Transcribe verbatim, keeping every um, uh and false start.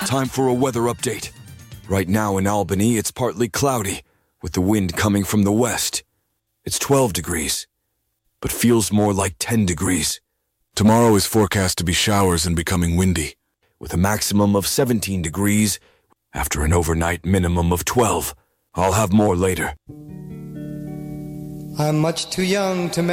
Time for a weather update. Right now in Albany, it's partly cloudy, with the wind coming from the west. It's twelve degrees, but feels more like ten degrees. Tomorrow is forecast to be showers and becoming windy, with a maximum of seventeen degrees after an overnight minimum of twelve. I'll have more later. I'm much too young to